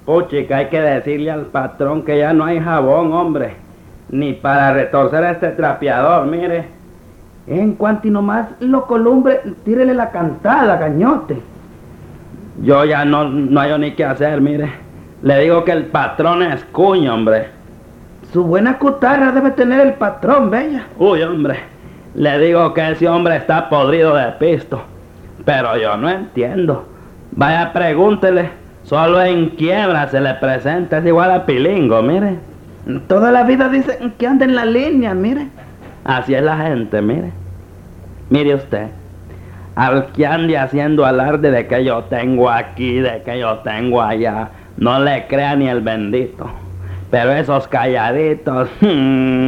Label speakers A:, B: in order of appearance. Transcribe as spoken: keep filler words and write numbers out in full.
A: Puchica, hay que decirle al patrón que ya no hay jabón, hombre. Ni para retorcer a este trapeador, mire.
B: En cuanto y nomás lo columbre, tírele la cantada, gañote.
A: Yo ya no, no hay ni qué hacer, mire. Le digo que el patrón es cuño, hombre.
B: Su buena cutarra debe tener el patrón, bella.
A: Uy, hombre. Le digo que ese hombre está podrido de pisto. Pero yo no entiendo. Vaya, pregúntele. Solo en quiebra se le presenta, es igual a Pilingo, mire.
B: Toda la vida dicen que anda en la línea, mire.
A: Así es la gente, mire. Mire usted, al que ande haciendo alarde de que yo tengo aquí, de que yo tengo allá, no le crea ni el bendito. Pero esos calladitos...